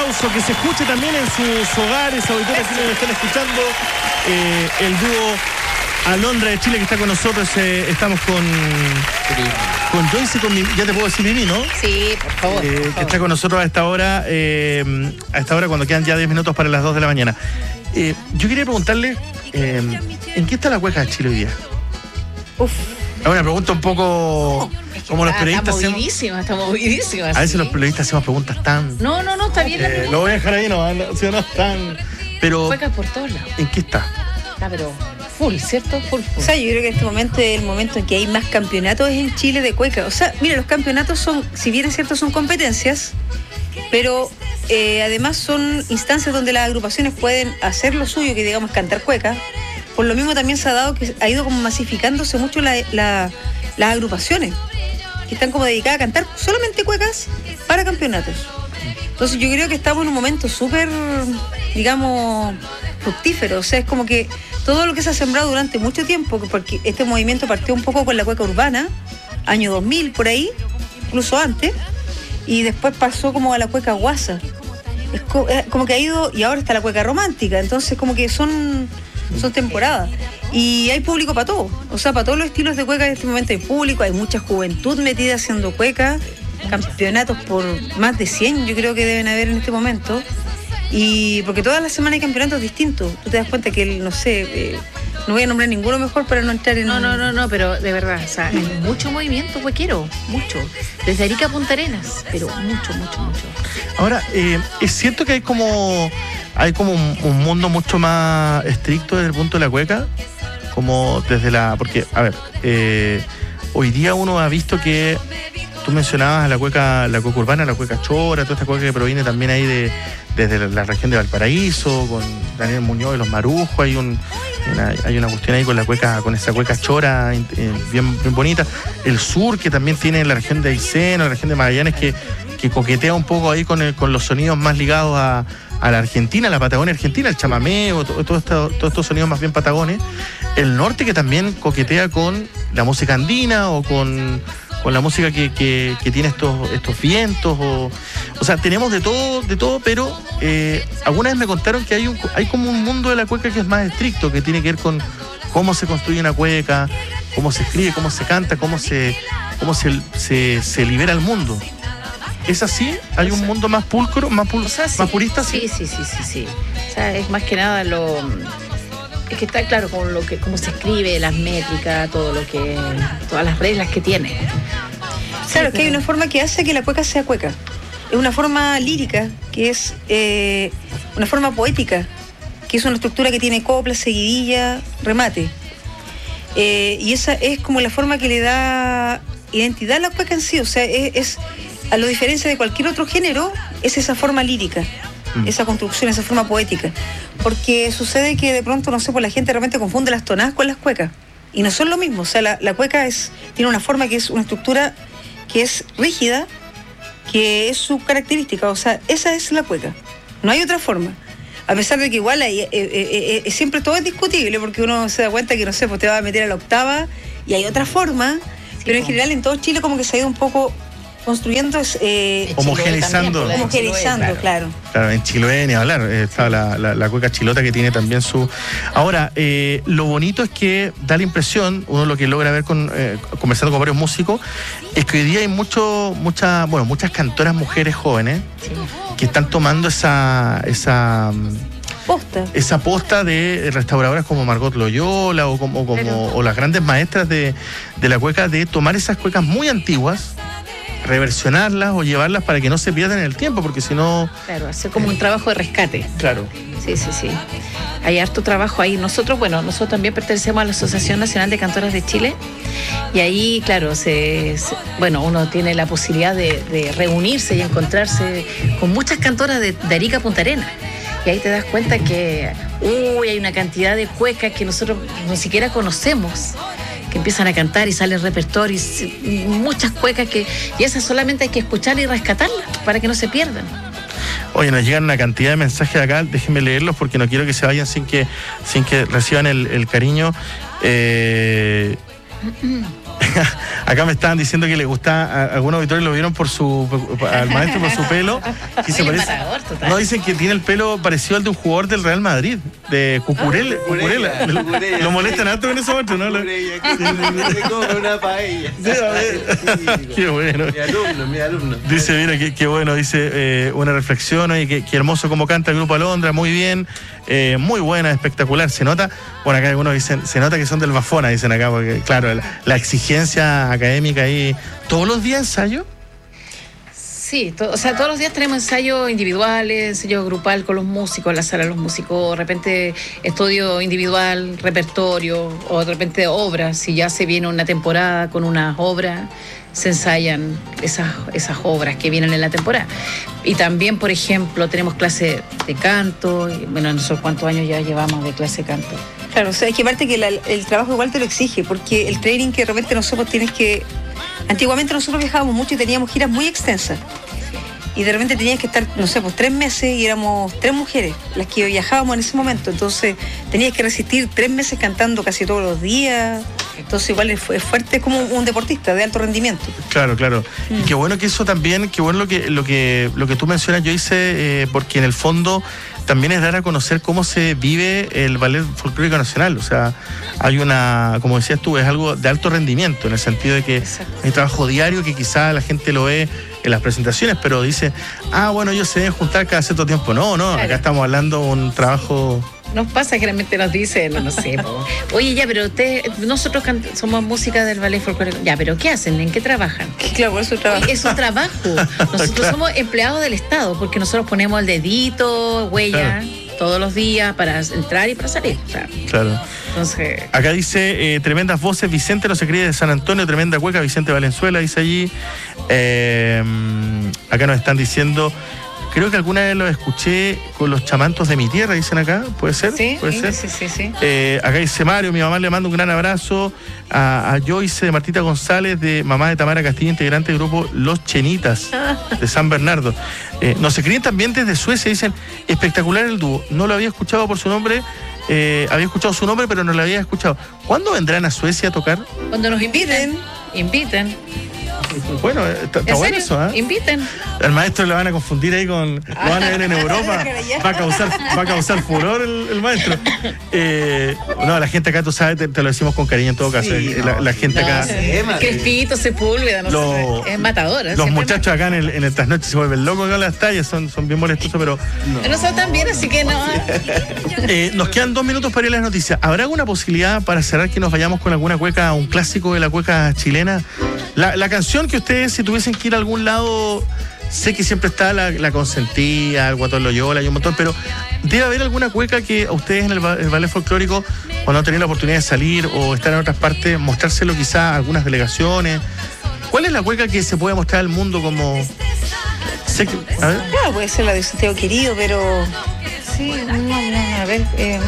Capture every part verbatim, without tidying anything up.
aplauso, que se escuche también en sus hogares, auditores que nos están escuchando. Eh, el dúo Alondra de Chile que está con nosotros. Eh, estamos con con Joyce y con mi, ya te puedo decir Mimi, ¿no? Sí, por favor, eh, por que favor. está con nosotros a esta hora, eh, a esta hora cuando quedan ya diez minutos para las dos de la mañana. Eh, yo quería preguntarle, eh, ¿en qué está la cueca de Chile hoy día? Uf. Es una pregunta un poco como los Está, periodistas está hacemos. movidísima, está movidísima. A veces sí. los periodistas hacemos preguntas tan... No, no, no, está bien la Eh, pregunta. lo voy a dejar ahí, no, no, si no tan... Pero, Cuecas por todos lados. ¿en qué está? Ah, pero full, ¿cierto? Full, full. O sea, yo creo que en este momento es el momento en que hay más campeonatos en Chile de cueca. O sea, mira, los campeonatos son, si bien es cierto, son competencias, pero eh, además son instancias donde las agrupaciones pueden hacer lo suyo, que digamos cantar cueca. Por lo mismo también se ha dado que ha ido como masificándose mucho la, la, las agrupaciones, que están como dedicadas a cantar solamente cuecas para campeonatos. Entonces yo creo que estamos en un momento súper, digamos, fructífero. O sea, es como que todo lo que se ha sembrado durante mucho tiempo, porque este movimiento partió un poco con la cueca urbana, año dos mil, por ahí, incluso antes, y después pasó como a la cueca guasa. Es co- como que ha ido, y ahora está la cueca romántica, entonces como que son, son temporadas. Y hay público para todo, o sea, para todos los estilos de cueca en este momento hay público, hay mucha juventud metida haciendo cueca, campeonatos por más de cien yo creo que deben haber en este momento. Y porque todas las semanas hay campeonatos distintos. Tú te das cuenta que, el, no sé, eh, no voy a nombrar ninguno mejor para no entrar en... No, no, no, no, pero de verdad, o sea, hay mucho movimiento cuequero, mucho. Desde Arica a Punta Arenas, pero mucho, mucho, mucho. Ahora, eh, es cierto que hay como hay como un, un mundo mucho más estricto desde el punto de la cueca, como desde la... Porque, a ver, eh, hoy día uno ha visto que tú mencionabas la cueca, la cueca urbana, la cueca chora, toda esta cueca que proviene también ahí de desde la, la región de Valparaíso, con Daniel Muñoz y los Marujos, hay un una, hay una cuestión ahí con la cueca, con esa cueca chora eh, bien, bien bonita. El sur, que también tiene la región de Aysén, la región de Magallanes, que, que coquetea un poco ahí con, el, con los sonidos más ligados a, a la Argentina, la Patagonia Argentina, el chamamé, o todo, todo esto, todos estos sonidos más bien patagones. El norte, que también coquetea con la música andina o con con la música que, que, que tiene estos, estos vientos, o, o sea, tenemos de todo, de todo, pero eh, alguna vez me contaron que hay un, hay como un mundo de la cueca que es más estricto, que tiene que ver con cómo se construye una cueca, cómo se escribe, cómo se canta, cómo se, cómo se, se, se libera el mundo. ¿Es así? ¿Hay un mundo más pulcro, más, pul- O sea, sí, más purista? Sí, sí, sí, sí, sí. O sea, es más que nada lo... Es que está claro con lo que, cómo se escribe, las métricas, todo lo que... Todas las reglas que tiene. Claro, Sí, que hay pero- una forma que hace que la cueca sea cueca. Es una forma lírica, que es eh, una forma poética, que es una estructura que tiene copla, seguidilla, remate. Eh, y esa es como la forma que le da identidad a la cueca en sí. O sea, es, es a lo diferencia de cualquier otro género, es esa forma lírica, mm. esa construcción, esa forma poética. Porque sucede que de pronto, no sé, pues la gente realmente confunde las tonadas con las cuecas. Y no son lo mismo. O sea, la, la cueca es, tiene una forma que es una estructura que es rígida, que es su característica. O sea, esa es la cueca. No hay otra forma. A pesar de que igual hay, eh, eh, eh, siempre todo es discutible, porque uno se da cuenta que, no sé, pues te va a meter a la octava y hay otra forma. Sí, pero en general en todo Chile como que se ha ido un poco construyendo, eh, homogeneizando. También, homogeneizando, Chiloé, claro. Claro, en Chiloé ni hablar, eh, está la, la, la cueca chilota, que tiene también su... Ahora, eh, lo bonito es que da la impresión, uno lo que logra ver con, eh, conversando con varios músicos, es que hoy día hay mucho, mucha, bueno, muchas cantoras mujeres jóvenes, sí, que están tomando esa... esa posta. Esa posta de restauradoras como Margot Loyola o como, como Pero... o las grandes maestras de, de la cueca, de tomar esas cuecas muy antiguas, reversionarlas o llevarlas para que no se pierdan en el tiempo, porque si no... Claro, hacer como un trabajo de rescate. Claro. Sí, sí, sí. Hay harto trabajo ahí. Nosotros, bueno, nosotros también pertenecemos a la Asociación Nacional de Cantoras de Chile, y ahí, claro, se, se, bueno, uno tiene la posibilidad de, de reunirse y encontrarse con muchas cantoras de, de Arica a Punta Arenas. Y ahí te das cuenta que uy, hay una cantidad de cuecas que nosotros ni siquiera conocemos, que empiezan a cantar y salen repertorios, y muchas cuecas que, y esas solamente hay que escucharlas y rescatarlas para que no se pierdan. Oye, nos llegan una cantidad de mensajes acá, déjenme leerlos porque no quiero que se vayan sin que, sin que reciban el, el cariño. Eh, Acá me estaban diciendo que le gusta, a, algunos auditores lo vieron por su, al maestro por su pelo. Y se parece, no, dicen que tiene el pelo parecido al de un jugador del Real Madrid, de Cucurella. Ah, Cucurella. Lo, Cucurella. Lo molestan harto con eso, maestro, ¿no? Cucurella, que se come una paella. Sí, a ver. Qué bueno. Mi alumno, mi alumno. Dice, mira, qué, qué bueno, dice eh, una reflexión, oye, qué, qué hermoso como canta el Grupo Alondra, muy bien, eh, muy buena, espectacular, se nota, bueno, acá algunos dicen, se nota que son del Bafona, dicen acá, porque claro, la, la exigencia académica ahí, ¿todos los días ensayo? Sí, to, o sea, todos los días tenemos ensayos individuales, ensayo grupal con los músicos, en la sala de los músicos, de repente estudio individual, repertorio, o de repente obras, si ya se viene una temporada con unas obras, se ensayan esas, esas obras que vienen en la temporada. Y también, por ejemplo, tenemos clase de canto, y, bueno, no sé cuántos años ya llevamos de clase de canto. Claro, o sea, es que aparte que la, el trabajo igual te lo exige, porque el training que de repente nosotros tienes que... Antiguamente nosotros viajábamos mucho y teníamos giras muy extensas. Y de repente tenías que estar, no sé, pues tres meses y éramos tres mujeres las que viajábamos en ese momento. Entonces tenías que resistir tres meses cantando casi todos los días. Entonces igual es, es fuerte, es como un deportista de alto rendimiento. Claro, claro. Mm. Y qué bueno que eso también, qué bueno lo que, lo que, lo que tú mencionas, yo hice, eh, porque en el fondo también es dar a conocer cómo se vive el Ballet Folclórico Nacional. O sea, hay una, como decías tú, es algo de alto rendimiento, en el sentido de que Exacto. hay trabajo diario que quizá la gente lo ve en las presentaciones, pero dice, ah, bueno, ellos se deben juntar cada cierto tiempo. No, no, claro. Acá estamos hablando de un trabajo... Nos pasa que realmente nos dicen, no, no sé, oye, ya, pero usted, nosotros cant- somos música del ballet folclórico, ya, pero ¿qué hacen? ¿En qué trabajan? Claro, es su trabajo. Es su trabajo. Nosotros claro. somos empleados del Estado, porque nosotros ponemos el dedito, huella, claro. todos los días para entrar y para salir. Claro. claro. Entonces... Acá dice, eh, tremendas voces, Vicente, no se cría de San Antonio, tremenda cueca, Vicente Valenzuela, dice allí. Eh, acá nos están diciendo... Creo que alguna vez lo escuché con los chamantos de mi tierra, dicen acá, ¿puede ser? Sí, ¿Puede sí, ser? sí, sí, sí. Eh, acá dice Mario, mi mamá le manda un gran abrazo a, a Joyce de Martita González, de mamá de Tamara Castillo, integrante del grupo Los Chenitas, de San Bernardo. Eh, nos escriben también desde Suecia, dicen, espectacular el dúo, no lo había escuchado por su nombre, eh, había escuchado su nombre, pero no lo había escuchado. ¿Cuándo vendrán a Suecia a tocar? Cuando nos inviten, inviten. Bueno, está, está bueno eso, ¿eh? Inviten. Al maestro le van a confundir ahí con... Lo van a ver en Europa. Va a causar, va a causar furor el, el maestro. Eh, no, la gente acá, tú sabes, te, te lo decimos con cariño en todo caso. Sí, la, no, la gente no, acá... Crespito, Sepúlveda, no lo, sé. Es matadora. Los muchachos acá en, el, en estas noches se vuelven locos con las tallas, son, son bien molestosos, pero... No. Nosotros también, así que no. Eh, nos quedan dos minutos para ir a las noticias. ¿Habrá alguna posibilidad para cerrar que nos vayamos con alguna cueca, un clásico de la cueca chilena? La, la canción que ustedes, si tuviesen que ir a algún lado, sé que siempre está la, la Consentida, el Guatón Loyola y un montón, pero debe haber alguna cueca que a ustedes en el, el ballet folclórico, cuando han tenido la oportunidad de salir o estar en otras partes, mostrárselo quizá a algunas delegaciones. ¿Cuál es la cueca que se puede mostrar al mundo como... Sé que, a ver. Claro, puede ser la de Santiago Querido, pero... Sí, no, no, a ver... Eh,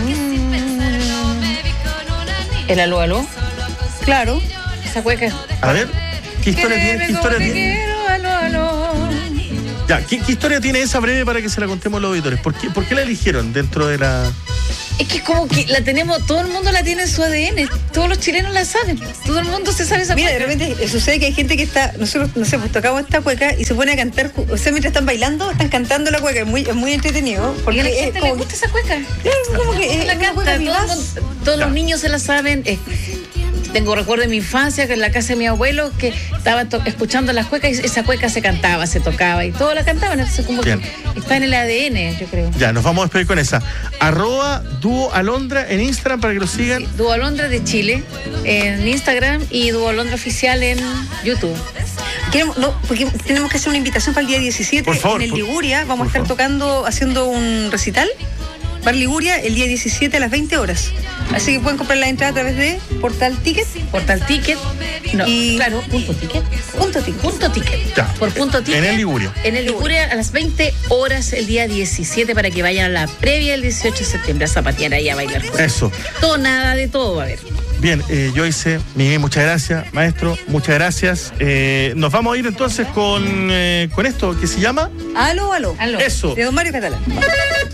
¿El aló, aló? Claro. Esa cueca... A ver... ¿Qué historia tiene? ¿Qué historia tiene? Quiero, aló, aló. Ya, ¿qué, ¿qué historia tiene esa breve para que se la contemos a los auditores? ¿Por qué, ¿Por qué la eligieron dentro de la...? Es que es como que la tenemos, todo el mundo la tiene en su A D N, todos los chilenos la saben, todo el mundo se sabe esa Mira, cueca. de repente sucede que hay gente que está, nosotros, no sé, pues tocamos esta cueca y se pone a cantar, o sea, mientras están bailando, están cantando la cueca, es muy, es muy entretenido. Porque a la gente es como, le gusta esa cueca. Es como que es la canta, cueca todo vivaz. mundo, todos los niños se la saben. Eh, Tengo recuerdo de mi infancia que en la casa de mi abuelo que estaba to- escuchando las cuecas y esa cueca se cantaba, se tocaba y todos la cantaban. Entonces como Bien. que está en el A D N, yo creo. Ya, nos vamos a despedir con esa. Arroba Dúo Alondra en Instagram para que lo sigan. Sí, Dúo Alondra de Chile en Instagram y Dúo Alondra Oficial en YouTube. Queremos, no, porque tenemos que hacer una invitación para el día diecisiete por favor, en el por, Liguria. Vamos a estar favor. tocando, haciendo un recital. Bar Liguria el día diecisiete a las veinte horas. Así que pueden comprar la entrada a través de Portal Ticket. Portal Ticket. No, y claro, punto ticket. Punto ticket. Punto ticket. Ya. Por punto ticket. En el Liguria. En el Liguria a las veinte horas el día diecisiete para que vayan a la previa el dieciocho de septiembre a zapatear ahí a bailar. Eso. Todo, nada de todo va a haber. Bien, eh, Joyce, Miguel, muchas gracias. Maestro, muchas gracias. Eh, nos vamos a ir entonces con, eh, con esto que se llama... Aló, aló. Aló. Eso. De don Mario Catalán.